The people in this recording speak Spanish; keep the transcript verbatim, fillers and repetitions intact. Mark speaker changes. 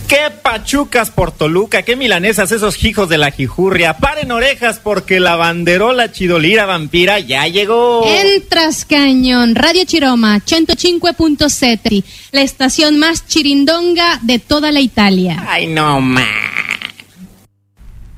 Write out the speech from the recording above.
Speaker 1: Qué pachucas por Toluca, qué milanesas esos hijos de la jijurria. Paren orejas porque la banderola chidolira vampira ya llegó.
Speaker 2: Entras cañón, Radio Chiroma, ciento cinque punto sette, la estación más chirindonga de toda la Italia.
Speaker 1: Ay, no más.